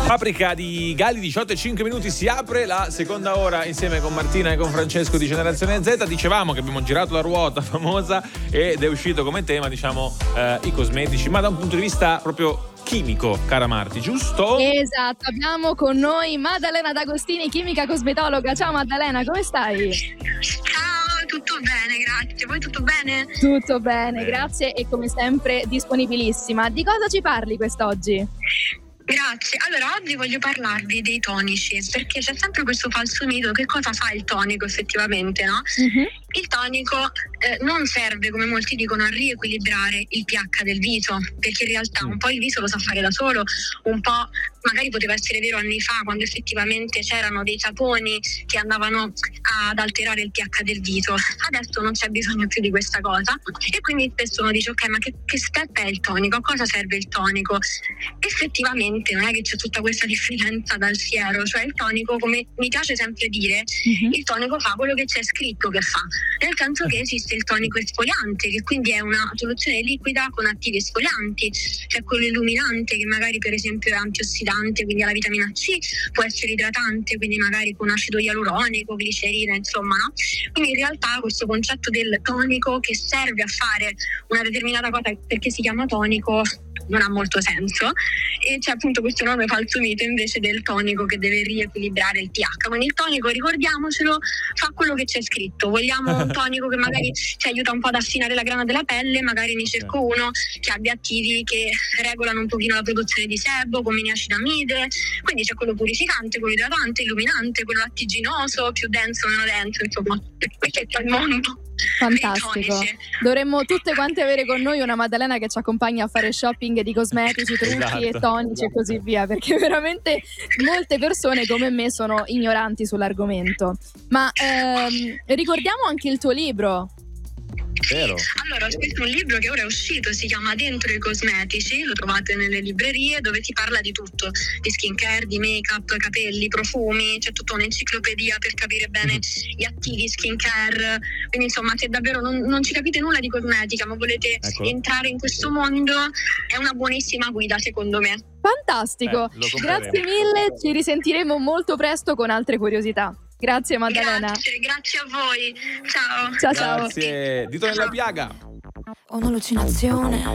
Paprika di Gali, 18:05, si apre la seconda ora insieme con Martina e con Francesco di Generazione Z. Dicevamo che abbiamo girato la ruota famosa ed è uscito come tema, diciamo, i cosmetici, ma da un punto di vista proprio chimico, cara Marti, giusto? Esatto, abbiamo con noi Maddalena D'Agostini, chimica cosmetologa. Ciao Maddalena, come stai? Ciao, tutto bene, grazie. Voi tutto bene? Tutto bene, grazie, e come sempre disponibilissima. Di cosa ci parli quest'oggi? Grazie. Allora, oggi voglio parlarvi dei tonici, perché c'è sempre questo falso mito: che cosa fa il tonico effettivamente, no? Il tonico non serve, come molti dicono, a riequilibrare il pH del viso, perché in realtà un po' il viso lo sa fare da solo, un po' magari poteva essere vero anni fa, quando effettivamente c'erano dei saponi che andavano ad alterare il pH del viso. Adesso non c'è bisogno più di questa cosa, e quindi spesso uno dice: ok, ma che step è il tonico? A cosa serve il tonico? Effettivamente non è che c'è tutta questa differenza dal siero, cioè il tonico, come mi piace sempre dire, il tonico fa quello che c'è scritto che fa, nel senso che esiste il tonico esfoliante, che quindi è una soluzione liquida con attivi esfolianti, c'è quello illuminante, che magari per esempio è antiossidante, quindi ha la vitamina C, può essere idratante, quindi magari con acido ialuronico, glicerina, insomma, no? Quindi in realtà questo concetto del tonico che serve a fare una determinata cosa perché si chiama tonico non ha molto senso, e c'è appunto questo enorme falso mito invece del tonico che deve riequilibrare il pH. Quindi il tonico, ricordiamocelo, fa quello che c'è scritto. Vogliamo un tonico che magari ci aiuta un po' ad affinare la grana della pelle, magari ne cerco uno che abbia attivi che regolano un pochino la produzione di sebo, come niacinamide. Quindi c'è quello purificante, quello idratante, illuminante, quello lattiginoso, più denso, meno denso, insomma, questo è il mondo. Fantastico. Dovremmo tutte quante avere con noi una Maddalena che ci accompagna a fare shopping di cosmetici, trucchi e tonici e così via, perché veramente molte persone come me sono ignoranti sull'argomento. Ma ricordiamo anche il tuo libro. Vero. Allora, ho scritto un libro che ora è uscito, si chiama Dentro i cosmetici, lo trovate nelle librerie, dove si parla di tutto, di skincare, di make-up, capelli, profumi, c'è tutta un'enciclopedia per capire bene gli attivi skincare. Quindi insomma, se davvero non ci capite nulla di cosmetica ma volete entrare in questo mondo, è una buonissima guida secondo me. Fantastico, grazie mille, ci risentiremo molto presto con altre curiosità. Grazie Maddalena. Grazie a voi. Ciao. Ciao. Grazie. Dito nella piaga. Ho un'allucinazione,